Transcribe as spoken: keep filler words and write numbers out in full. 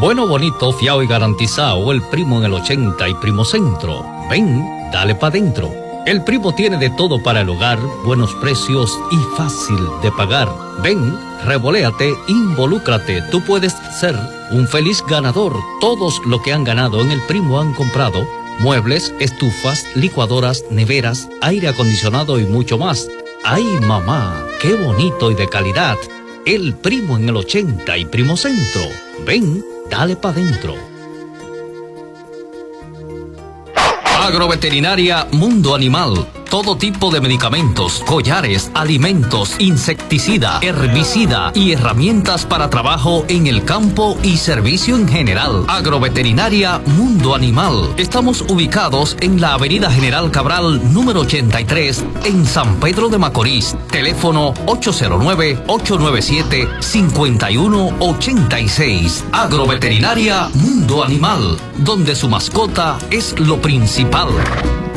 Bueno, bonito, fiao y garantizado, el primo en el ochenta y Primo Centro. Ven, dale pa' dentro. El primo tiene de todo para el hogar, buenos precios y fácil de pagar. Ven, revoléate, involúcrate, tú puedes ser un feliz ganador. Todos lo que han ganado en el primo han comprado muebles, estufas, licuadoras, neveras, aire acondicionado y mucho más. ¡Ay, mamá! ¡Qué bonito y de calidad! El primo en el ochenta y Primo Centro. Ven, dale pa' dentro. Agroveterinaria Mundo Animal. Todo tipo de medicamentos, collares, alimentos, insecticida, herbicida y herramientas para trabajo en el campo y servicio en general. Agroveterinaria Mundo Animal. Estamos ubicados en la Avenida General Cabral, número ochenta y tres, en San Pedro de Macorís. Teléfono ocho cero nueve, ocho nueve siete, cinco uno ocho seis. Agroveterinaria Mundo Animal, donde su mascota es lo principal.